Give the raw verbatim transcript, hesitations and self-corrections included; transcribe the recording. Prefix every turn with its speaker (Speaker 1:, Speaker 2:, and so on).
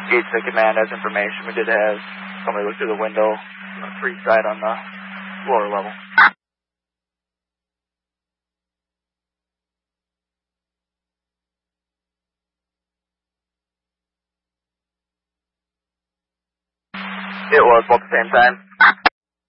Speaker 1: Gate to command has information. We did have somebody look through the window on the three side on the lower level. It was about the same time.